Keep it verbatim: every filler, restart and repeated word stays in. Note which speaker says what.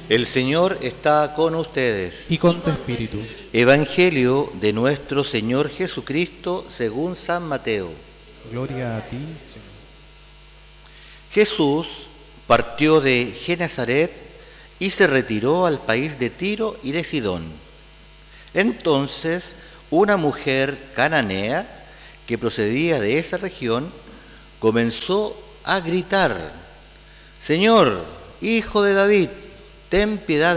Speaker 1: El Señor está con ustedes.
Speaker 2: Y con tu espíritu.
Speaker 1: Evangelio de nuestro Señor Jesucristo según San Mateo.
Speaker 2: Gloria a ti, Señor.
Speaker 1: Jesús partió de Genezaret y se retiró al país de Tiro y de Sidón. Entonces, una mujer cananea que procedía de esa región comenzó a gritar: Señor, Hijo de David, ten piedad